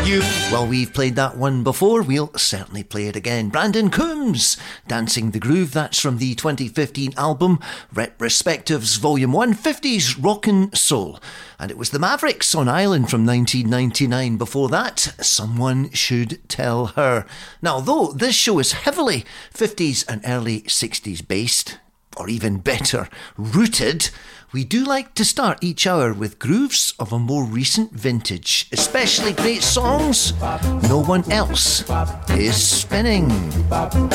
you. Well, we've played that one before. We'll certainly play it again. Brandon Coombs, Dancing the Groove. That's from the 2015 album Retrospectives Volume 1, 50s Rockin' Soul. And it was the Mavericks on Island from 1999. Before that, Someone Should Tell Her. Now, though this show is heavily 50s and early 60s based, or even better, rooted, we do like to start each hour with grooves of a more recent vintage, especially great songs no one else is spinning.